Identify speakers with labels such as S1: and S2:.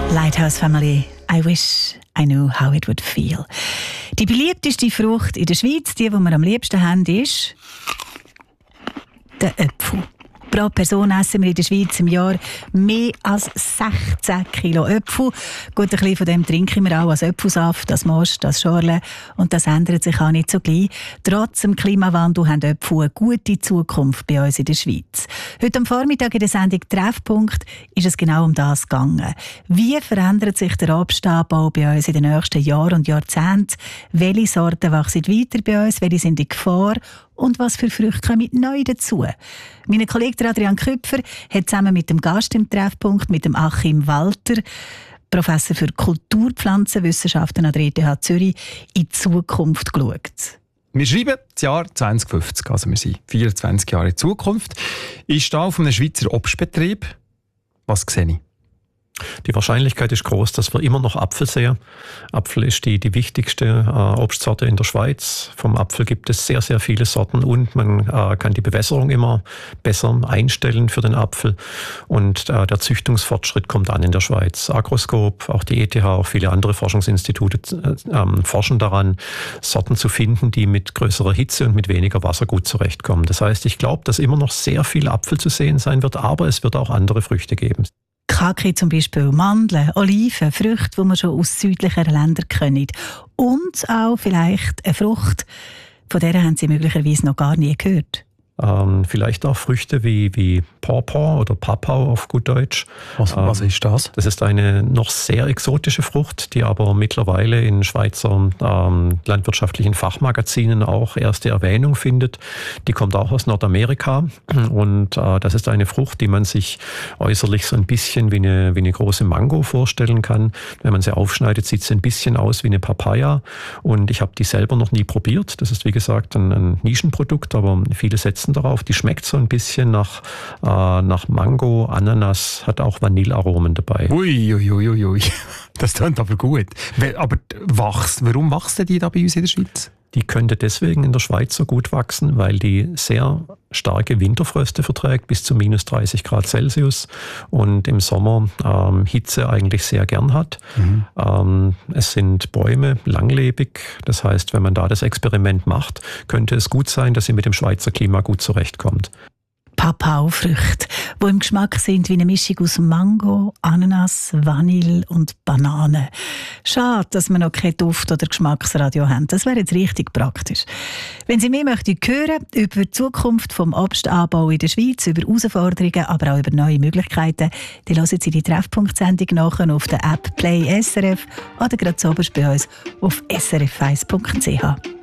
S1: Lighthouse Family, I wish I knew how it would feel. Die beliebteste Frucht in der Schweiz, die wir am liebsten haben, ist der Apfel. Pro Person essen wir in der Schweiz im Jahr mehr als 16 Kilo Äpfel. Gut, ein bisschen von dem trinken wir auch als Äpfelsaft, das Most, das Schorle. Und das ändert sich auch nicht so gleich. Trotz dem Klimawandel haben Äpfel eine gute Zukunft bei uns in der Schweiz. Heute am Vormittag in der Sendung «Treffpunkt» ist es genau um das gegangen. Wie verändert sich der Obstanbau bei uns in den nächsten Jahren und Jahrzehnten? Welche Sorten wachsen weiter bei uns? Welche sind in Gefahr? Und was für Früchte kommen neu dazu? Mein Kollege Adrian Küpfer hat zusammen mit dem Gast im Treffpunkt, mit dem Achim Walter, Professor für Kulturpflanzenwissenschaften an der ETH Zürich, in die Zukunft geschaut.
S2: Wir schreiben das Jahr 2050, also wir sind 24 Jahre in Zukunft. Ich stehe auf einem Schweizer Obstbetrieb. Was sehe ich?
S3: Die Wahrscheinlichkeit ist groß, dass wir immer noch Apfel sehen. Apfel ist die wichtigste Obstsorte in der Schweiz. Vom Apfel gibt es sehr, sehr viele Sorten und man kann die Bewässerung immer besser einstellen für den Apfel. Und der Züchtungsfortschritt kommt an in der Schweiz. Agroscope, auch die ETH, auch viele andere Forschungsinstitute forschen daran, Sorten zu finden, die mit größerer Hitze und mit weniger Wasser gut zurechtkommen. Das heißt, ich glaube, dass immer noch sehr viel Apfel zu sehen sein wird, aber es wird auch andere Früchte geben.
S1: Kaki zum Beispiel, Mandeln, Oliven, Früchte, die man schon aus südlicheren Ländern kennen. Und auch vielleicht eine Frucht, von der haben Sie möglicherweise noch gar nie gehört.
S3: Vielleicht auch Früchte wie Pawpaw oder Papau auf gut Deutsch.
S2: Was ist das?
S3: Das ist eine noch sehr exotische Frucht, die aber mittlerweile in Schweizer landwirtschaftlichen Fachmagazinen auch erste Erwähnung findet. Die kommt auch aus Nordamerika und das ist eine Frucht, die man sich äußerlich so ein bisschen wie eine große Mango vorstellen kann. Wenn man sie aufschneidet, sieht sie ein bisschen aus wie eine Papaya und ich habe die selber noch nie probiert. Das ist wie gesagt ein Nischenprodukt, aber viele setzen darauf. Die schmeckt so ein bisschen nach Mango, Ananas, hat auch Vanillearomen dabei.
S2: Ui. Das klingt aber gut. Aber warum wachsen die da bei uns in der Schweiz?
S3: Die könnte deswegen in der Schweiz so gut wachsen, weil die sehr starke Winterfröste verträgt, bis zu minus 30 Grad Celsius und im Sommer Hitze eigentlich sehr gern hat. Es sind Bäume langlebig, das heißt, wenn man da das Experiment macht, könnte es gut sein, dass sie mit dem Schweizer Klima gut zurechtkommt.
S1: Papau-Früchte, die im Geschmack sind wie eine Mischung aus Mango, Ananas, Vanille und Banane. Schade, dass wir noch kein Duft- oder Geschmacksradio haben. Das wäre jetzt richtig praktisch. Wenn Sie mehr möchten hören über die Zukunft des Obstanbau in der Schweiz, über Herausforderungen, aber auch über neue Möglichkeiten, dann hören Sie die Treffpunkt-Sendung nachher auf der App Play SRF oder gerade zuoberst bei uns auf srf1.ch.